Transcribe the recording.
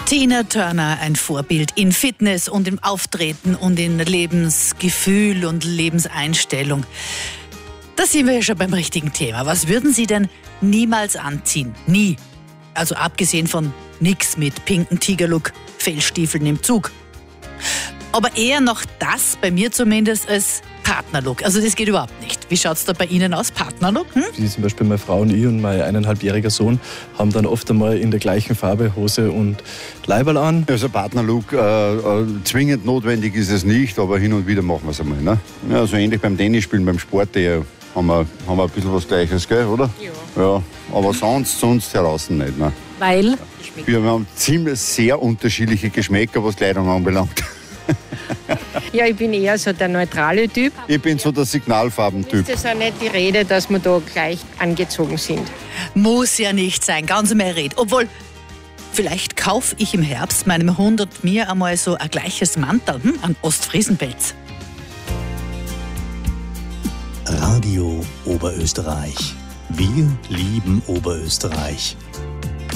Tina Turner, ein Vorbild in Fitness und im Auftreten und in Lebensgefühl und Lebenseinstellung. Da sind wir ja schon beim richtigen Thema. Was würden Sie denn niemals anziehen? Nie. Also abgesehen von nix mit pinken Tigerlook, Fellstiefeln im Zug. Aber eher noch das, bei mir zumindest, als Partnerlook. Also das geht überhaupt nicht. Wie schaut es da bei Ihnen aus, Partnerlook? Wie zum Beispiel meine Frau und ich und mein 1,5-jähriger Sohn haben dann oft einmal in der gleichen Farbe Hose und Leiberl an. Also Partnerlook, zwingend notwendig ist es nicht, aber hin und wieder machen wir es einmal. Ne? Ja, so ähnlich beim Tennisspielen, beim Sport haben wir ein bisschen was Gleiches, gell, oder? Ja. Aber sonst heraus nicht. Ne? Weil? Wir haben ziemlich sehr unterschiedliche Geschmäcker, was Kleidung anbelangt. Ja, ich bin eher so der neutrale Typ. Ich bin so der Signalfarbentyp. Ist das auch nicht die Rede, dass wir da gleich angezogen sind? Muss ja nicht sein, ganz im Red. Obwohl, vielleicht kaufe ich im Herbst meinem Hund und mir einmal so ein gleiches Mantel an Ostfriesenpelz. Radio Oberösterreich. Wir lieben Oberösterreich.